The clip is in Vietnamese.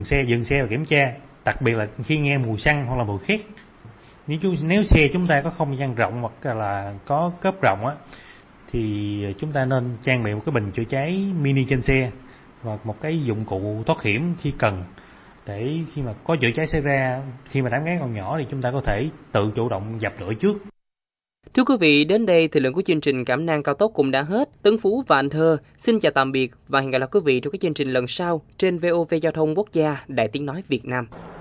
Dừng xe và kiểm tra, đặc biệt là khi nghe mùi xăng hoặc là mùi khét. Nếu xe chúng ta có không gian rộng hoặc là có cốp rộng á, thì chúng ta nên trang bị một cái bình chữa cháy mini trên xe và một cái dụng cụ thoát hiểm khi cần, để khi mà có chữa cháy xảy ra, khi mà đám cháy còn nhỏ thì chúng ta có thể tự chủ động dập lửa trước. Thưa quý vị, đến đây thời lượng của chương trình Cẩm nang cao tốc cũng đã hết. Tấn Phú và Anh Thơ xin chào tạm biệt và hẹn gặp lại quý vị trong các chương trình lần sau trên VOV Giao thông Quốc gia, Đài Tiếng nói Việt Nam.